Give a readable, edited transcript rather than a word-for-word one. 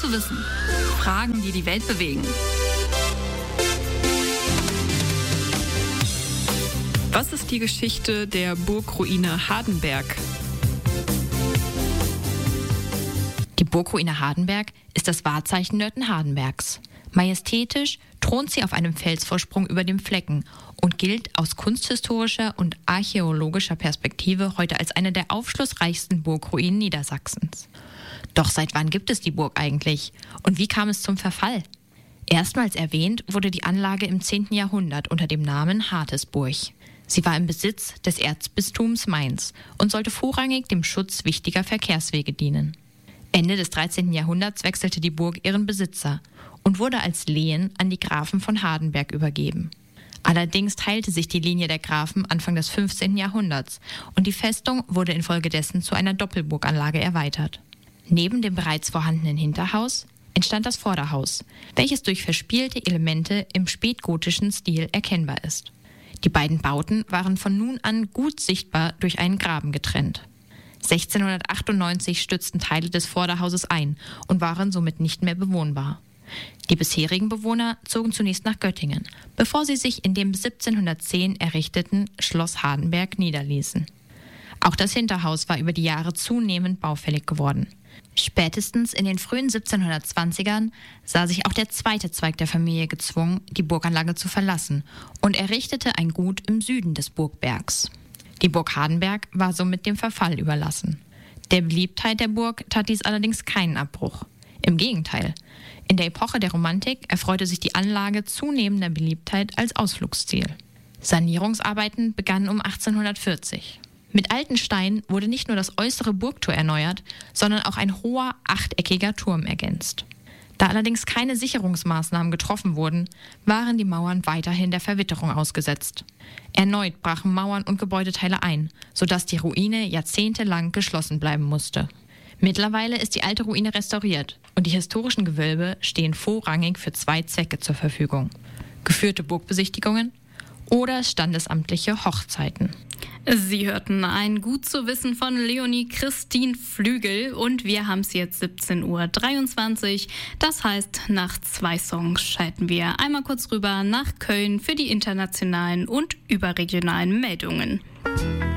zu wissen. Fragen, die die Welt bewegen. Was ist die Geschichte der Burgruine Hardenberg? Die Burgruine Hardenberg ist das Wahrzeichen Nörten-Hardenbergs. Majestätisch thront sie auf einem Felsvorsprung über dem Flecken und gilt aus kunsthistorischer und archäologischer Perspektive heute als eine der aufschlussreichsten Burgruinen Niedersachsens. Doch seit wann gibt es die Burg eigentlich? Und wie kam es zum Verfall? Erstmals erwähnt wurde die Anlage im 10. Jahrhundert unter dem Namen Hartesburg. Sie war im Besitz des Erzbistums Mainz und sollte vorrangig dem Schutz wichtiger Verkehrswege dienen. Ende des 13. Jahrhunderts wechselte die Burg ihren Besitzer und wurde als Lehen an die Grafen von Hardenberg übergeben. Allerdings teilte sich die Linie der Grafen Anfang des 15. Jahrhunderts und die Festung wurde infolgedessen zu einer Doppelburganlage erweitert. Neben dem bereits vorhandenen Hinterhaus entstand das Vorderhaus, welches durch verspielte Elemente im spätgotischen Stil erkennbar ist. Die beiden Bauten waren von nun an gut sichtbar durch einen Graben getrennt. 1698 stürzten Teile des Vorderhauses ein und waren somit nicht mehr bewohnbar. Die bisherigen Bewohner zogen zunächst nach Göttingen, bevor sie sich in dem 1710 errichteten Schloss Hardenberg niederließen. Auch das Hinterhaus war über die Jahre zunehmend baufällig geworden. Spätestens in den frühen 1720ern sah sich auch der zweite Zweig der Familie gezwungen, die Burganlage zu verlassen und errichtete ein Gut im Süden des Burgbergs. Die Burg Hardenberg war somit dem Verfall überlassen. Der Beliebtheit der Burg tat dies allerdings keinen Abbruch. Im Gegenteil. In der Epoche der Romantik erfreute sich die Anlage zunehmender Beliebtheit als Ausflugsziel. Sanierungsarbeiten begannen um 1840. Mit alten Steinen wurde nicht nur das äußere Burgtor erneuert, sondern auch ein hoher, achteckiger Turm ergänzt. Da allerdings keine Sicherungsmaßnahmen getroffen wurden, waren die Mauern weiterhin der Verwitterung ausgesetzt. Erneut brachen Mauern und Gebäudeteile ein, sodass die Ruine jahrzehntelang geschlossen bleiben musste. Mittlerweile ist die alte Ruine restauriert und die historischen Gewölbe stehen vorrangig für zwei Zwecke zur Verfügung: geführte Burgbesichtigungen oder standesamtliche Hochzeiten. Sie hörten ein Gut zu wissen von Leonie Christine Flügel und wir haben es jetzt 17:23 Uhr. Das heißt, nach 2 Songs schalten wir einmal kurz rüber nach Köln für die internationalen und überregionalen Meldungen.